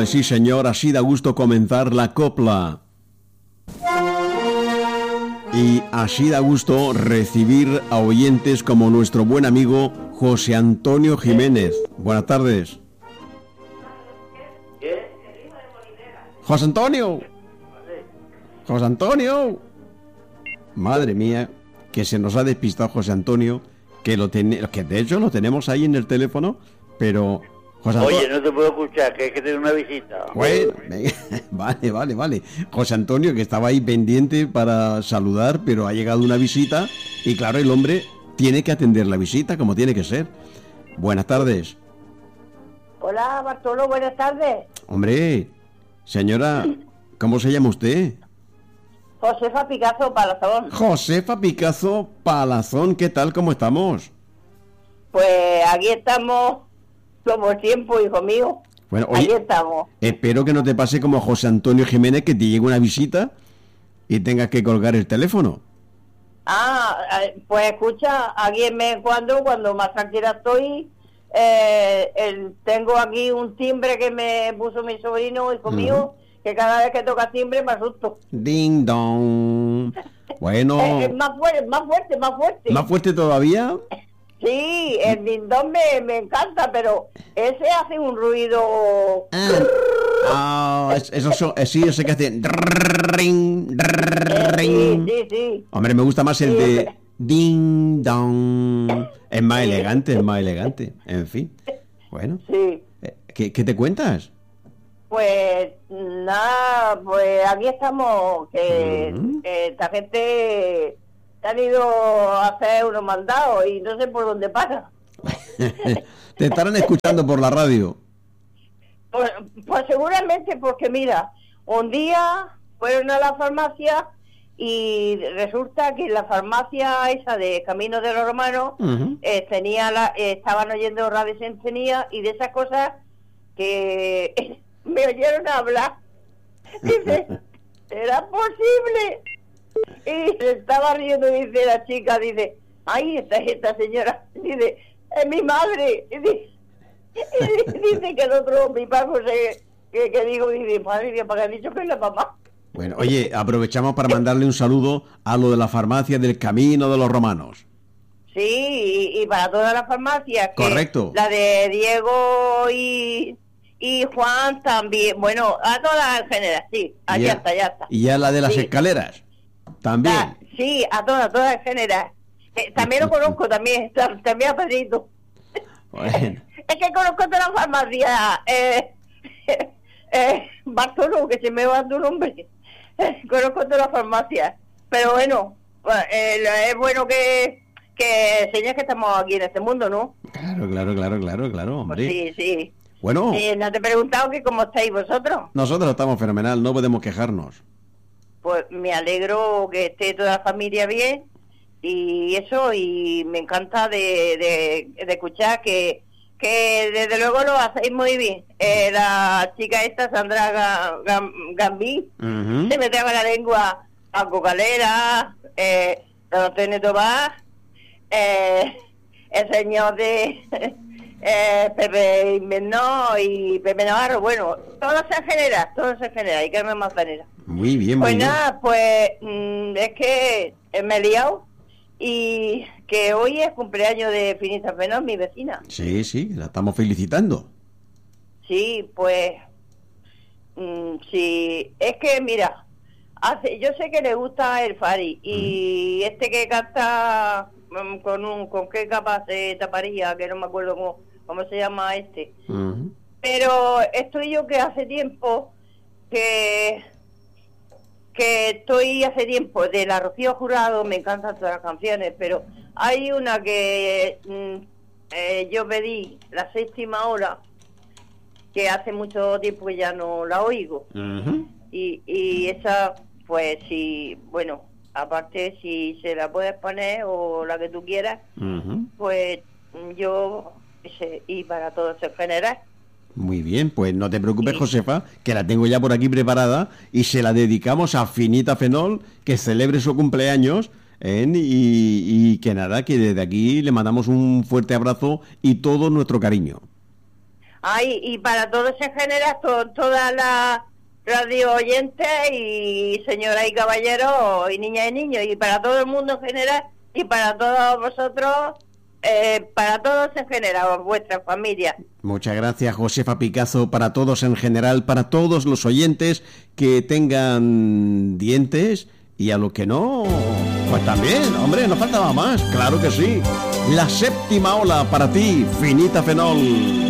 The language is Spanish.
tarde, sí señor, así da gusto comenzar la copla. Y así da gusto recibir a oyentes como nuestro buen amigo José Antonio Jiménez. Buenas tardes. José Antonio. José Antonio. Madre mía, que se nos ha despistado José Antonio, que de hecho lo tenemos ahí en el teléfono, pero... Oye, no te puedo escuchar, que hay que tener una visita. Bueno, vale. José Antonio, que estaba ahí pendiente para saludar, pero ha llegado una visita y claro, el hombre tiene que atender la visita como tiene que ser. Buenas tardes. Hola, Bartolo, buenas tardes. Hombre, señora, ¿cómo se llama usted? Josefa Picazo Palazón. Josefa Picazo Palazón, ¿qué tal? ¿Cómo estamos? Pues aquí estamos como el tiempo, hijo mío. Bueno, oye, aquí estamos. Espero que no te pase como a José Antonio Jiménez, que te llegue una visita y tengas que colgar el teléfono. Pues escucha, aquí en vez en cuando más tranquila estoy, tengo aquí un timbre que me puso mi sobrino, hijo mío, que cada vez que toca timbre me asusto. Ding dong. Bueno. Es más fuerte. ¿Más fuerte todavía? Sí, el dindón me encanta, pero ese hace un ruido. Eso sí, yo sé que hace. Sí. Hombre, me gusta más el de ding dong. Es más elegante. En fin. Bueno. Sí. ¿Qué te cuentas? Pues nada, pues aquí estamos, que esta gente han ido a hacer unos mandados y no sé por dónde pasa. Te estarán escuchando por la radio. Pues seguramente, porque mira, un día fueron a la farmacia y resulta que la farmacia esa de Camino de los Romanos estaban oyendo Radio Sintonía y de esas cosas que me oyeron hablar. Dice, ¿será posible? Y se estaba riendo, dice la chica, dice, ay, esta señora, dice, es mi madre. Y dice que el otro, mi padre, que dijo, dice, madre mía, ¿para qué han dicho que es la mamá? Bueno, oye, aprovechamos para mandarle un saludo a lo de la farmacia del Camino de los Romanos. Sí, y para todas las farmacias. Correcto. La de Diego y Juan también, bueno, a todas en general, sí, ya está. Y ya la de las escaleras, también. Sí, a todas en general. También lo conozco, también a Pedrito. Bueno. Es que conozco todas las farmacias, Bartolo, que se me va tu nombre. Conozco todas las farmacias, pero bueno, es bueno que enseñes que estamos aquí en este mundo, ¿no? Claro, hombre. Sí. Bueno. ¿No te he preguntado que cómo estáis vosotros? Nosotros estamos fenomenal, no podemos quejarnos. Pues me alegro que esté toda la familia bien y eso, y me encanta de escuchar que desde luego lo hacéis muy bien. La chica esta, Sandra Gambí, se me traba la lengua a Cocalera, don Antonio Tomás, el señor de Pepe Invernó y Pepe Navarro, bueno, todo se genera, y Carmen Manzanera. Muy bien, pues nada, pues es que me he liado y que hoy es cumpleaños de Finita Fenón, mi vecina. Sí, la estamos felicitando. Sí, pues sí, es que mira, yo sé que le gusta el Fari y este que canta con qué capa se taparía, que no me acuerdo cómo se llama este. Pero estoy yo que hace tiempo de la Rocío Jurado, me encantan todas las canciones, pero hay una que yo pedí, La Séptima Hora, que hace mucho tiempo que ya no la oigo. Y esa, pues sí, bueno, aparte si se la puedes poner o la que tú quieras, pues yo, y para todos en general. Muy bien, pues no te preocupes, sí, Josefa, que la tengo ya por aquí preparada y se la dedicamos a Finita Fenol, que celebre su cumpleaños, y que nada, que desde aquí le mandamos un fuerte abrazo y todo nuestro cariño. Ay, y para todos en general, todas las radio oyentes y señoras y caballeros y niñas y niños, y para todo el mundo en general y para todos vosotros, para todos en general, vuestra familia. Muchas gracias, Josefa Picazo, para todos en general, para todos los oyentes que tengan dientes y a los que no, pues también, hombre, no faltaba más, claro que sí. La séptima ola para ti, Finita Fenol.